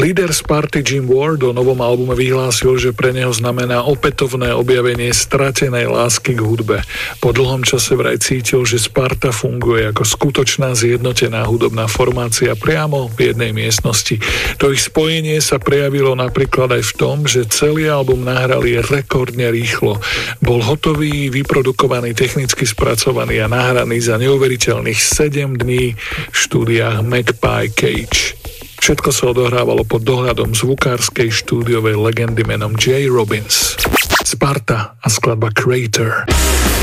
Líder Sparty Jim Ward o novom albume vyhlásil, že pre neho znamená opätovné objavenie stratenej lásky k hudbe. Po dlhom čase vraj cítil, že Sparta funguje ako skutočná zjednotená hudobná formácia priamo v jednej miestnosti. To ich spojenie sa prejavilo napríklad aj v tom, že celý album nahrali rekordne rýchlo. Bol hotový, vyprodukovaný, technicky spracovaný a nahraný za neuveriteľných 7 dní v štúdiách Magpie Cage. Všetko sa odohrávalo pod dohľadom zvukárskej štúdiovej legendy menom Jay Robbins. Sparta a skladba Crater.